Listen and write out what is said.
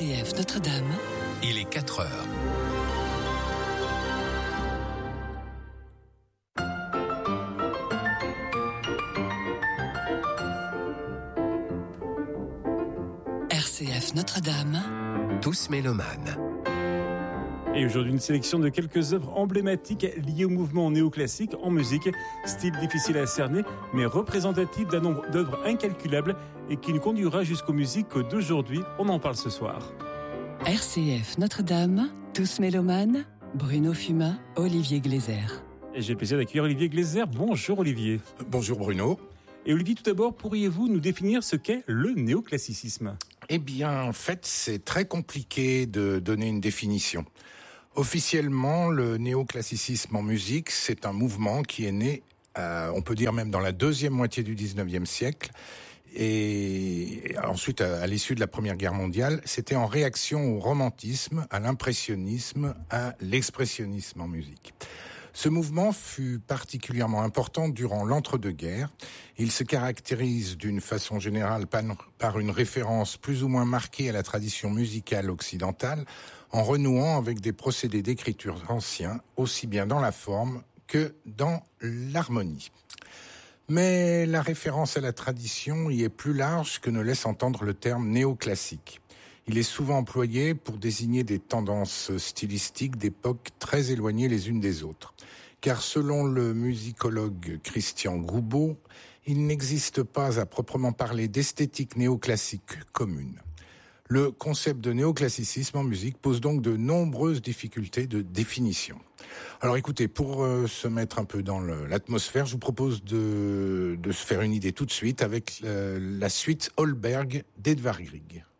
RCF Notre-Dame. Il est 4 heures. RCF Notre-Dame. Tous mélomanes. Et aujourd'hui, une sélection de quelques œuvres emblématiques liées au mouvement néoclassique en musique, style difficile à cerner, mais représentatif d'un nombre d'œuvres incalculables et qui nous conduira jusqu'aux musiques d'aujourd'hui. On en parle ce soir. RCF Notre-Dame, tous mélomanes, Bruno Fumat, Olivier Gleiser. Et j'ai le plaisir d'accueillir Olivier Gleiser. Bonjour Olivier. Bonjour Bruno. Et Olivier, tout d'abord, pourriez-vous nous définir ce qu'est le néoclassicisme ? Eh bien, en fait, c'est très compliqué de donner une définition. Officiellement, le néoclassicisme en musique, c'est un mouvement qui est né, on peut dire même dans la deuxième moitié du 19e siècle, et ensuite à l'issue de la Première Guerre mondiale. C'était en réaction au romantisme, à l'impressionnisme, à l'expressionnisme en musique. Ce mouvement fut particulièrement important durant l'entre-deux-guerres. Il se caractérise d'une façon générale par une référence plus ou moins marquée à la tradition musicale occidentale, en renouant avec des procédés d'écriture anciens, aussi bien dans la forme que dans l'harmonie. Mais la référence à la tradition y est plus large que ne laisse entendre le terme néoclassique. Il est souvent employé pour désigner des tendances stylistiques d'époques très éloignées les unes des autres. Car selon le musicologue Christian Groubeau, il n'existe pas à proprement parler d'esthétique néoclassique commune. Le concept de néoclassicisme en musique pose donc de nombreuses difficultés de définition. Alors écoutez, pour se mettre un peu dans l'atmosphère, je vous propose de se faire une idée tout de suite avec la suite Holberg d'Edvard Grieg.